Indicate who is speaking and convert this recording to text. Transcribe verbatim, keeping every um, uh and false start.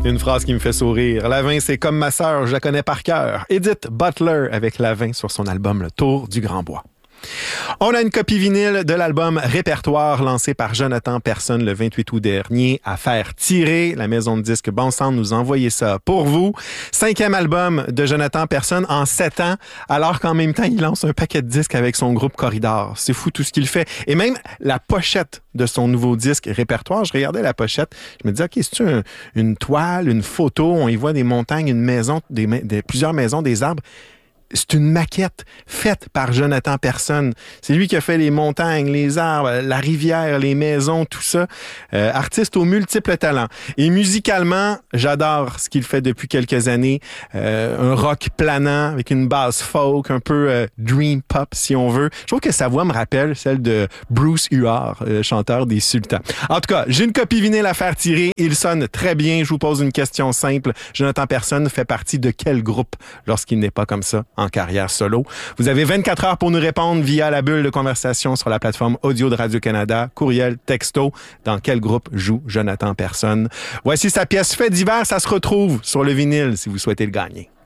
Speaker 1: Une phrase qui me fait sourire. La vin, c'est comme ma sœur, je la connais par cœur. Edith Butler avec La vin sur son album Le Tour du Grand Bois. On a une copie vinyle de l'album Répertoire lancé par Jonathan Personne le vingt-huit août dernier à faire tirer. La maison de disques Bon Sang nous a envoyé ça pour vous. Cinquième album de Jonathan Personne en sept ans, alors qu'en même temps, il lance un paquet de disques avec son groupe Corridor. C'est fou tout ce qu'il fait. Et même la pochette de son nouveau disque Répertoire, je regardais la pochette, je me disais, OK, c'est-tu un, une toile, une photo? On y voit des montagnes, une maison, des, des, plusieurs maisons, des arbres. C'est une maquette faite par Jonathan Personne. C'est lui qui a fait les montagnes, les arbres, la rivière, les maisons, tout ça. Euh, artiste aux multiples talents. Et musicalement, j'adore ce qu'il fait depuis quelques années. Euh, un rock planant avec une basse folk, un peu euh, dream pop si on veut. Je trouve que sa voix me rappelle celle de Bruce Huard, euh, chanteur des Sultans. En tout cas, j'ai une copie vinyle à faire tirer. Il sonne très bien. Je vous pose une question simple. Jonathan Personne fait partie de quel groupe lorsqu'il n'est pas comme ça en carrière solo? Vous avez vingt-quatre heures pour nous répondre via la bulle de conversation sur la plateforme audio de Radio-Canada, courriel, texto. Dans quel groupe joue Jonathan Personne? Voici sa pièce Fait divers. Ça se retrouve sur le vinyle si vous souhaitez le gagner.